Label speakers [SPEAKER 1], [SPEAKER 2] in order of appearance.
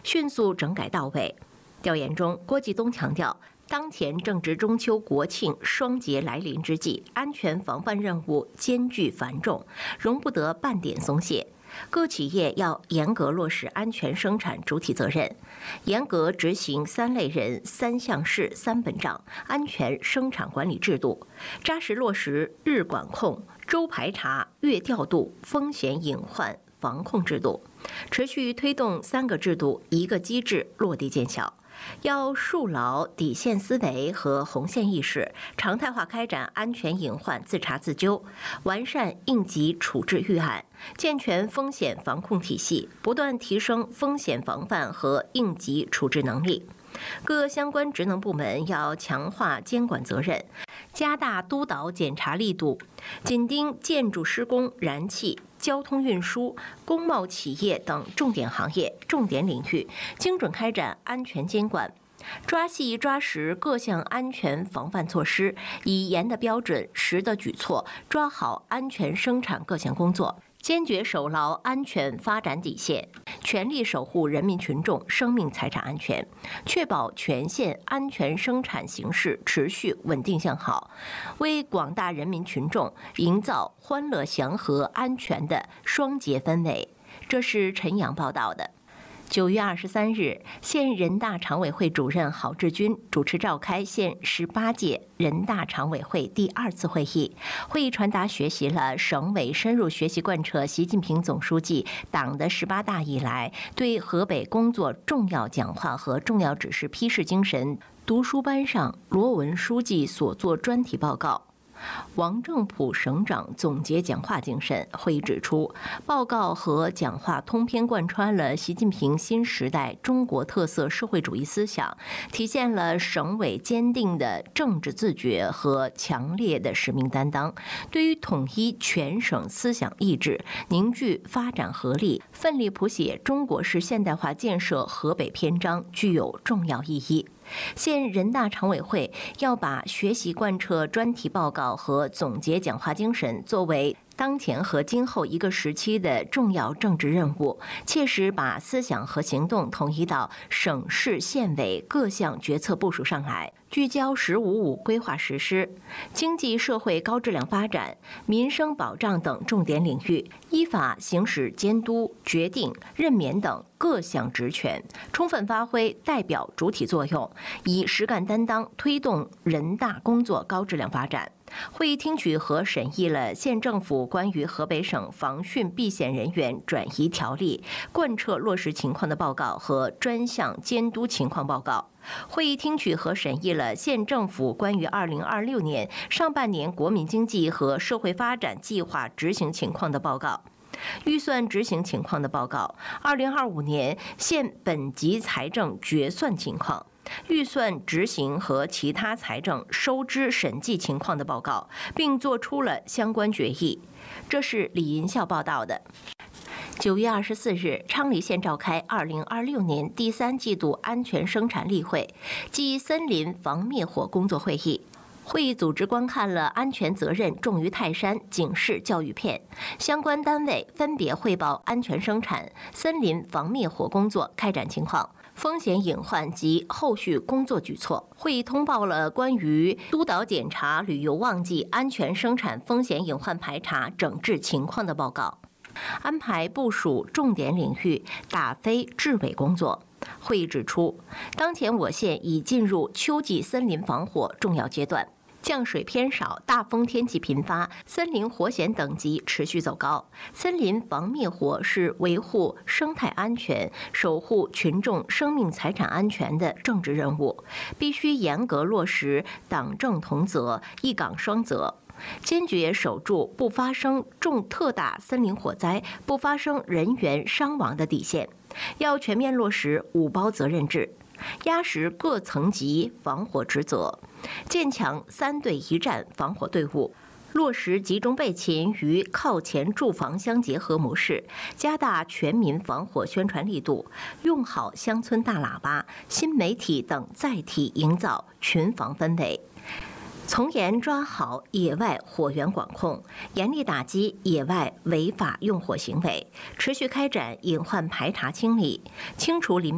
[SPEAKER 1] 迅速整改到位。调研中，郭继东强调，当前正值中秋国庆双节来临之际，安全防范任务艰巨繁重，容不得半点松懈。各企业要严格落实安全生产主体责任，严格执行3类人、3项事、3本账安全生产管理制度，扎实落实日管控、周排查、月调度风险隐患防控制度，持续推动3个制度1个机制落地见效。要树牢底线思维和红线意识，常态化开展安全隐患自查自纠，完善应急处置预案，健全风险防控体系，不断提升风险防范和应急处置能力。各相关职能部门要强化监管责任，加大督导检查力度，紧盯建筑施工、燃气、交通运输、工贸企业等重点行业、重点领域，精准开展安全监管，抓细抓实各项安全防范措施，以严的标准、实的举措，抓好安全生产各项工作，坚决守牢安全发展底线，全力守护人民群众生命财产安全，确保全线安全生产形势持续稳定向好，为广大人民群众营造欢乐祥和安全的双节氛围。这是陈阳报道的。9月23日，县人大常委会主任郝志军主持召开县18届人大常委会第2次会议。会议传达学习了省委深入学习贯彻习近平总书记党的18大以来对河北工作重要讲话和重要指示批示精神读书班上罗文书记所作专题报告。王正普省长总结讲话精神。会议指出，报告和讲话通篇贯穿了习近平新时代中国特色社会主义思想，体现了省委坚定的政治自觉和强烈的使命担当，对于统一全省思想意志、凝聚发展合力、奋力谱写中国式现代化建设河北篇章具有重要意义。县人大常委会要把学习贯彻专题报告和总结讲话精神作为当前和今后一个时期的重要政治任务，切实把思想和行动统一到省市县委各项决策部署上来，聚焦“15+5”规划实施、经济社会高质量发展、民生保障等重点领域，依法行使监督、决定、任免等各项职权，充分发挥代表主体作用，以实干担当推动人大工作高质量发展。会议听取和审议了县政府关于河北省防汛避险人员转移条例贯彻落实情况的报告和专项监督情况报告。会议听取和审议了县政府关于2026年上半年国民经济和社会发展计划执行情况的报告、预算执行情况的报告、2025年县本级财政决算情况、预算执行和其他财政收支审计情况的报告，并作出了相关决议。这是李银孝报道的。9月24日，昌黎县召开2026年第3季度安全生产例会暨森林防灭火工作会议。会议组织观看了安全责任重于泰山警示教育片，相关单位分别汇报安全生产、森林防灭火工作开展情况、风险隐患及后续工作举措。会议通报了关于督导检查旅游旺季安全生产风险隐患排查整治情况的报告，安排部署重点领域打非治伪工作。会议指出，当前我县已进入秋季森林防火重要阶段，降水偏少，大风天气频发，森林火险等级持续走高。森林防灭火是维护生态安全、守护群众生命财产安全的政治任务，必须严格落实党政同责、一岗双责，坚决守住不发生重特大森林火灾、不发生人员伤亡的底线。要全面落实5包责任制，压实各层级防火职责，建强3队1站防火队伍，落实集中备勤与靠前驻防相结合模式，加大全民防火宣传力度，用好乡村大喇叭、新媒体等载体，营造群防氛围。从严抓好野外火源管控，严厉打击野外违法用火行为，持续开展隐患排查清理，清除林